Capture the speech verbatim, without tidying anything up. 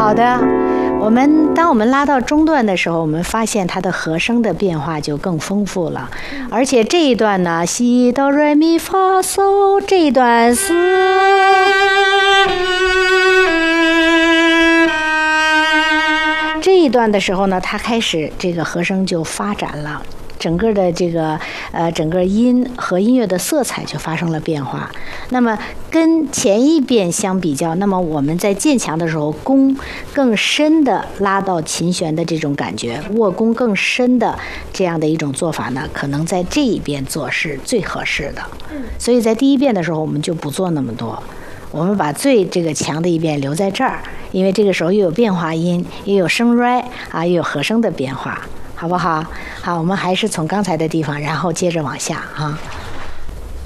好的。我们当我们拉到中段的时候，我们发现它的和声的变化就更丰富了，而且这一段呢，西哆来咪发嗦，这一段是这一段的时候呢，它开始这个和声就发展了。整个的这个呃，整个音和音乐的色彩就发生了变化。那么跟前一遍相比较，那么我们在渐强的时候，弓更深的拉到琴弦的这种感觉，握弓更深的这样的一种做法呢，可能在这一遍做是最合适的。所以在第一遍的时候，我们就不做那么多，我们把最这个强的一遍留在这儿，因为这个时候又有变化音，又有声 r 啊，又有和声的变化。好不好？好，我们还是从刚才的地方，然后接着往下啊。